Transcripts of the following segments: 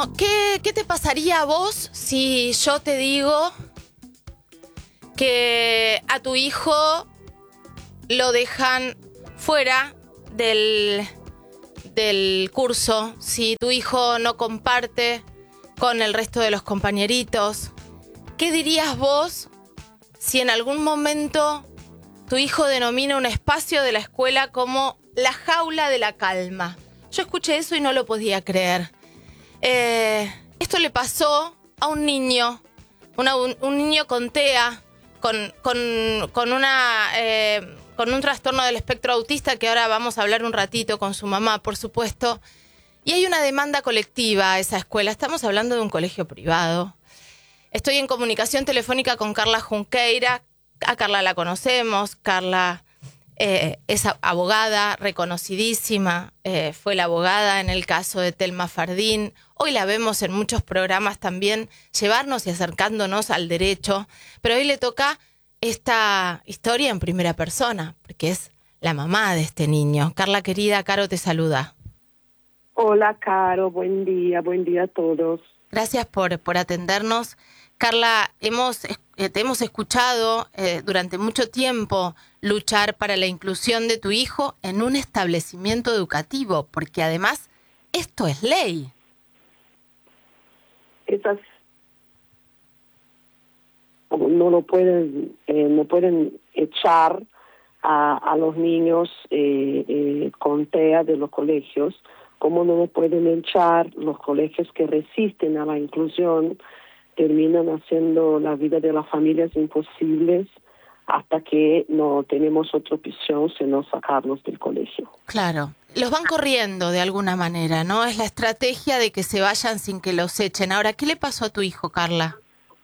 Bueno, ¿qué te pasaría a vos si yo te digo que a tu hijo lo dejan fuera del curso, si tu hijo no comparte con el resto de los compañeritos? ¿Qué dirías vos si en algún momento tu hijo denomina un espacio de la escuela como la jaula de la calma? Yo escuché eso y no lo podía creer. Esto le pasó a un niño, un niño con TEA, con un trastorno del espectro autista, que ahora vamos a hablar un ratito con su mamá, por supuesto. Y hay una demanda colectiva a esa escuela. Estamos hablando de un colegio privado. Estoy en comunicación telefónica con Carla Junqueira. A Carla la conocemos. Carla es abogada reconocidísima. Fue la abogada en el caso de Telma Fardín. Hoy la vemos en muchos programas también llevarnos y acercándonos al derecho. Pero hoy le toca esta historia en primera persona, porque es la mamá de este niño. Carla querida, Caro te saluda. Hola, Caro, buen día a todos. Gracias por atendernos. Carla, te hemos escuchado durante mucho tiempo luchar para la inclusión de tu hijo en un establecimiento educativo, porque además esto es ley. Esas no pueden echar a los niños con TEA de los colegios, como no pueden echar los colegios que resisten a la inclusión, terminan haciendo la vida de las familias imposibles hasta que no tenemos otra opción sino sacarlos del colegio. Claro, los van corriendo de alguna manera, ¿no? Es la estrategia de que se vayan sin que los echen. Ahora, ¿qué le pasó a tu hijo, Carla?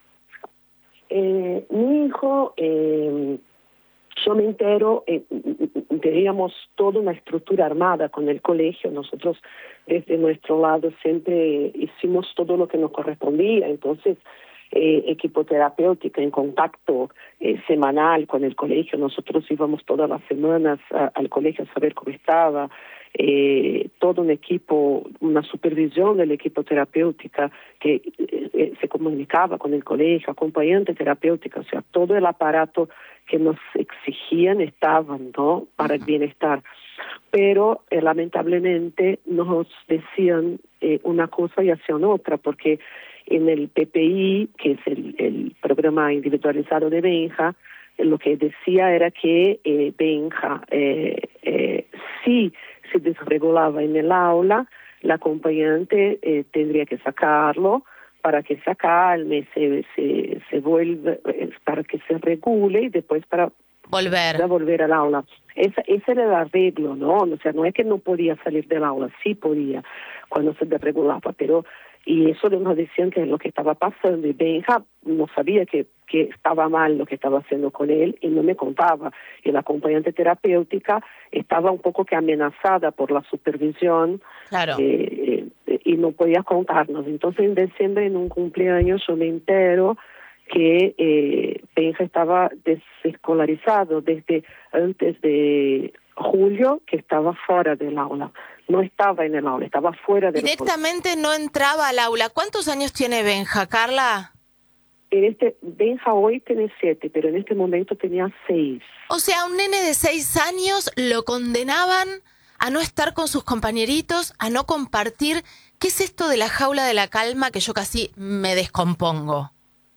Mi hijo, yo me entero, teníamos toda una estructura armada con el colegio. Nosotros desde nuestro lado siempre hicimos todo lo que nos correspondía. Entonces, equipo terapéutico en contacto semanal con el colegio. Nosotros íbamos todas las semanas al colegio a saber cómo estaba. Todo un equipo, una supervisión del equipo terapéutica que se comunicaba con el colegio, acompañante terapéutica, o sea, todo el aparato que nos exigían estaban, ¿no?, para el bienestar. Pero lamentablemente nos decían una cosa y hacían otra, porque en el PPI, que es el programa individualizado de Benja, lo que decía era que Benja, si se desregulaba en el aula, la acompañante tendría que sacarlo para que se calme, se vuelva, para que se regule y después para volver al aula. Ese era el arreglo, ¿no? O sea, no es que no podía salir del aula, sí podía cuando se desregulaba, pero y eso nos decían que es lo que estaba pasando, y Benja no sabía que estaba mal lo que estaba haciendo con él y no me contaba. Y la acompañante terapéutica estaba un poco que amenazada por la supervisión. Claro. Y no podía contarnos. Entonces en diciembre, en un cumpleaños, yo me entero que Benja estaba desescolarizado desde antes de julio, que estaba fuera del aula. No estaba en el aula, estaba fuera del aula. Directamente no entraba al aula. ¿Cuántos años tiene Benja, Carla? Benja hoy tiene 7, pero en este momento tenía 6. O sea, un nene de 6 años lo condenaban a no estar con sus compañeritos, a no compartir. ¿Qué es esto de la jaula de la calma que yo casi me descompongo?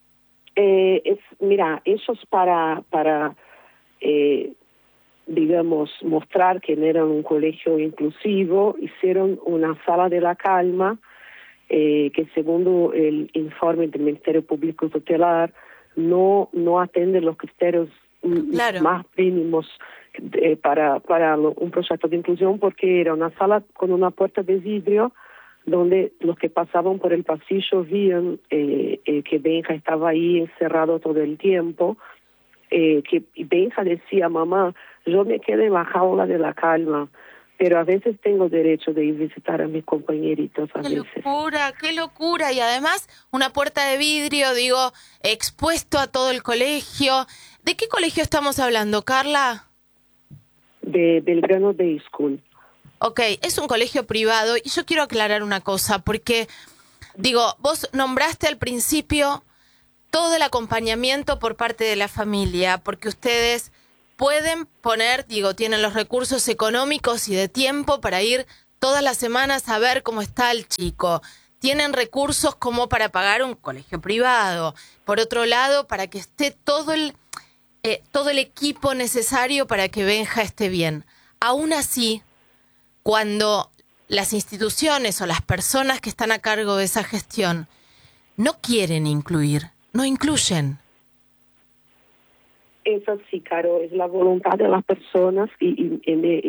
Mira, eso es para digamos, mostrar que era un colegio inclusivo. Hicieron una sala de la calma que, según el informe del Ministerio Público Tutelar, no atiende los criterios más mínimos para un proyecto de inclusión, porque era una sala con una puerta de vidrio donde los que pasaban por el pasillo veían que Benja estaba ahí encerrado todo el tiempo, que Benja decía: mamá, yo me quedé en la jaula de la calma, pero a veces tengo derecho de ir a visitar a mis compañeritos. Qué locura. Y además una puerta de vidrio, digo, expuesto a todo el colegio. ¿De qué colegio estamos hablando, Carla? De Belgrano Day School. Ok, es un colegio privado y yo quiero aclarar una cosa, porque Digo, vos nombraste al principio todo el acompañamiento por parte de la familia, porque ustedes pueden poner, digo, tienen los recursos económicos y de tiempo para ir todas las semanas a ver cómo está el chico. Tienen recursos como para pagar un colegio privado. Por otro lado, para que esté todo el equipo necesario para que Benja esté bien. Aún así, cuando las instituciones o las personas que están a cargo de esa gestión no quieren incluir, no incluyen. Es así, Caro, es la voluntad de las personas y